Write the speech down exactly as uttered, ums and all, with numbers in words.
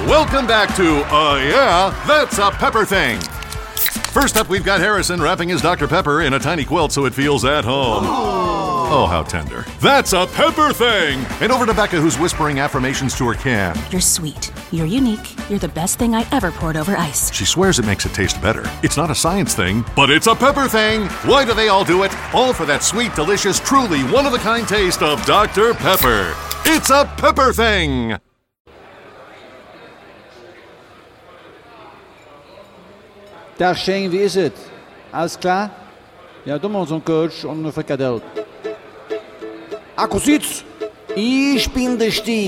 Welcome back to, uh, yeah, That's a Pepper Thing. First up, we've got Harrison wrapping his Doctor Pepper in a tiny quilt so it feels at home. Oh, how tender. That's a Pepper Thing! And over to Becca, who's whispering affirmations to her can. You're sweet. You're unique. You're the best thing I ever poured over ice. She swears it makes it taste better. It's not a science thing, but it's a Pepper Thing! Why do they all do it? All for that sweet, delicious, truly one-of-a-kind taste of Doctor Pepper. It's a Pepper Thing! Dag Shane, wie is het? Alles klar? Ja, doe maar zo'n Coach und eine Frikadelle. Akkusiz! Ich bin der Stier.